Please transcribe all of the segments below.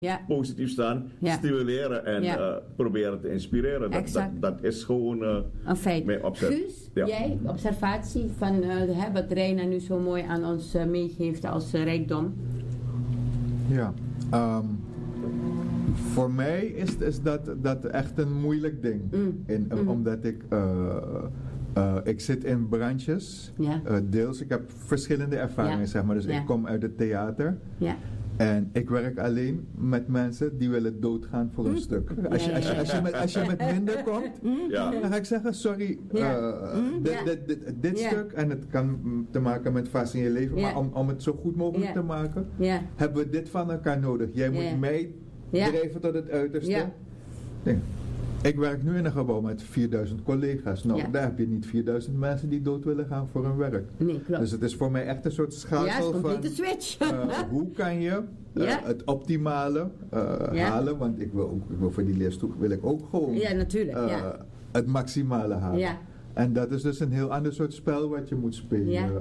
positief staan, stimuleren en proberen te inspireren. Dat is gewoon een feit. mijn opzet. Guus, jij, observatie van wat Reina nu zo mooi aan ons meegeeft als rijkdom? Ja, voor mij is dat echt een moeilijk ding. Omdat ik zit in branches, deels. Ik heb verschillende ervaringen, zeg maar. Dus ik kom uit het theater. Ja. En ik werk alleen met mensen die willen doodgaan voor een stuk. Als je met minder komt, dan ga ik zeggen, sorry, dit stuk, en het kan te maken met fase in je leven, maar om het zo goed mogelijk te maken, hebben we dit van elkaar nodig. Jij moet mij drijven tot het uiterste. Nee. Ik werk nu in een gebouw met 4000 collega's. Nou, daar heb je niet 4000 mensen die dood willen gaan voor hun werk. Nee, klopt. Dus het is voor mij echt een soort schakel van switch. Hoe kan je het optimale halen? Want ik wil voor die leerstoel wil ik ook gewoon het maximale halen. Ja. En dat is dus een heel ander soort spel wat je moet spelen. Ja.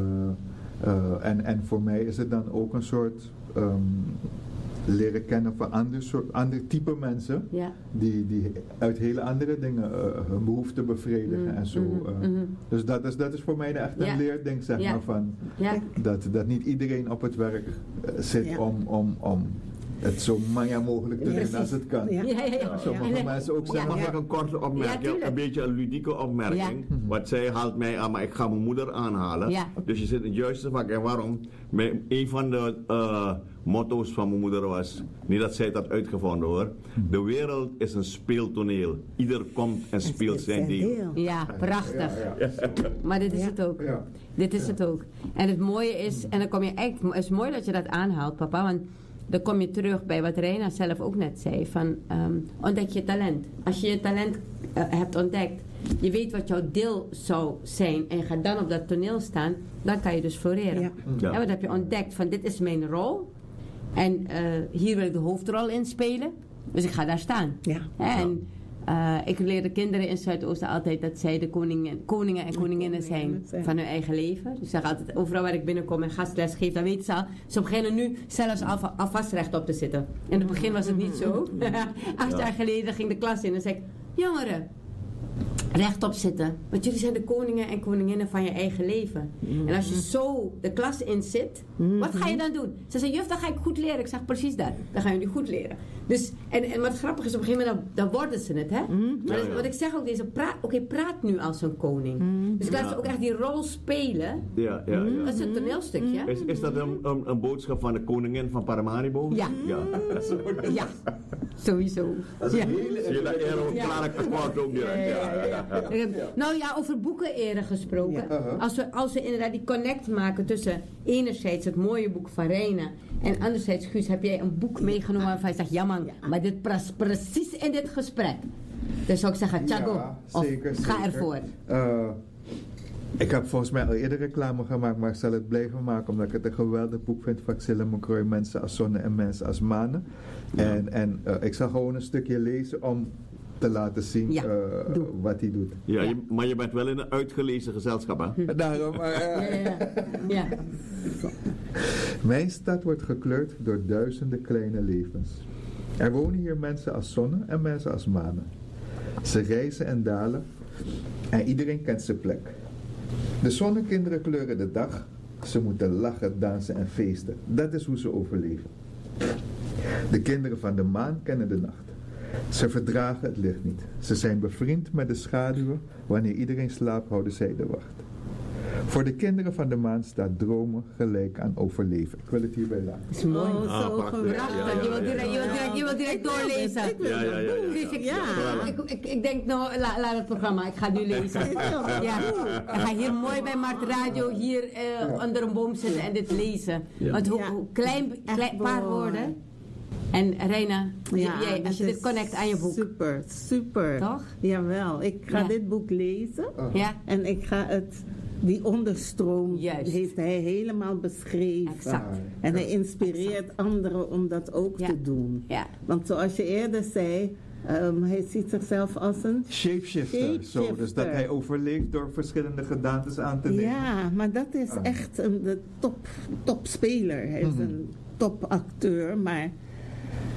En voor mij is het dan ook een soort leren kennen van ander type mensen die uit hele andere dingen hun behoeften bevredigen en zo. Dus dat is voor mij echt een leerding, zeg maar, van dat niet iedereen op het werk zit om het zo manja mogelijk te doen als het kan. Sommige mensen ook zeggen... Mag ik een korte opmerking? Een beetje een ludieke opmerking. Want zij haalt mij aan, maar ik ga mijn moeder aanhalen. Dus je zit in het juiste vak. En waarom? Een van de motto's van mijn moeder was... Niet dat zij het had uitgevonden, hoor. De wereld is een speeltoneel. Ieder komt en speelt zijn deel. Ja, prachtig. Maar dit is het ook. Dit is het ook. En het mooie is... En dan kom je echt... Het is mooi dat je dat aanhaalt, papa. Want... Dan kom je terug bij wat Reina zelf ook net zei. Van, ontdek je talent. Als je je talent hebt ontdekt. Je weet wat jouw deel zou zijn. En je gaat dan op dat toneel staan. Dan kan je dus floreren. En wat heb je ontdekt? Van dit is mijn rol. En hier wil ik de hoofdrol in spelen. Dus ik ga daar staan. En ik leer de kinderen in Zuidoosten altijd dat zij de koningen en koninginnen zijn van hun eigen leven. Dus ik zeg altijd, overal waar ik binnenkom en gastles geef, dan weten ze al. Ze beginnen nu zelfs alvast rechtop te zitten. In het begin was het niet zo. 8 jaar geleden ging de klas in en zei ik, jongeren, rechtop zitten. Want jullie zijn de koningen en koninginnen van je eigen leven. En als je zo de klas in zit, wat ga je dan doen? Ze zei, juf, dan ga ik goed leren. Ik zeg, precies dat. Dan gaan jullie goed leren. Dus, en wat grappig is, op een gegeven moment, dan worden ze het, hè? Maar wat ik zeg ook, praat nu als een koning. Dus ik laat ze ook echt die rol spelen. Dat is een toneelstukje. Is dat een boodschap van de koningin van Paramaribo? Ja. Sowieso. Dat is een hele klare tekort ook direct. Nou ja, over boekeneren gesproken. Als we inderdaad die connect maken tussen enerzijds het mooie boek van Reina en anderzijds, Guus, heb jij een boek meegenomen waarvan je zegt, ja man, maar dit past precies in dit gesprek. Dus zou ik zeggen, Thiago, ga ervoor. Ik heb volgens mij al eerder reclame gemaakt, maar ik zal het blijven maken omdat ik het een geweldig boek vind van Xilla McCrory, Mensen als Zonne en Mensen als Manen. En ik zal gewoon een stukje lezen om te laten zien wat hij doet. Ja, maar je bent wel in een uitgelezen gezelschap, hè? Daarom. Mijn stad wordt gekleurd door duizenden kleine levens. Er wonen hier mensen als zonnen en mensen als manen. Ze reizen en dalen en iedereen kent zijn plek. De zonnekinderen kleuren de dag. Ze moeten lachen, dansen en feesten. Dat is hoe ze overleven. De kinderen van de maan kennen de nacht. Ze verdragen het licht niet. Ze zijn bevriend met de schaduwen. Wanneer iedereen slaapt, houden zij de wacht. Voor de kinderen van de maan staat dromen gelijk aan overleven. Ik wil het hierbij laten. Dat is mooi. Zo prachtig. Je wilt direct doorlezen. Ik denk, nou, laat het programma. Ik ga nu lezen. Ik ga hier mooi bij Mart Radio hier onder een boom zitten en dit lezen. Want hoe klein paar woorden. En Reina, als je dit connect aan je boek. Super. Toch? Jawel, ik ga dit boek lezen. En ik ga die onderstroom heeft hij helemaal beschreven. Exact. En hij inspireert anderen om dat ook te doen. Want zoals je eerder zei, hij ziet zichzelf als een shapeshifter. Zo, dus dat hij overleeft door verschillende gedaantes aan te nemen. Ja, maar dat is echt de topspeler. Hij is een topacteur, maar